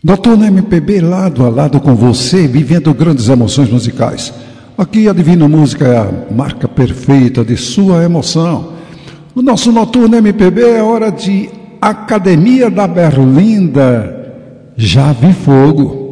Noturno MPB lado a lado com você, vivendo grandes emoções musicais. Aqui a Divina Música é a marca perfeita de sua emoção. O nosso Noturno MPB é hora de Academia da Berlinda. Já vi fogo.